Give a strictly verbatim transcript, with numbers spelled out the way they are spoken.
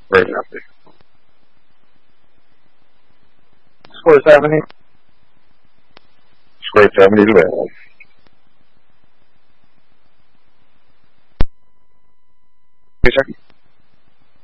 Very happy. Square seventy. Square seventy is available. Yes, sir.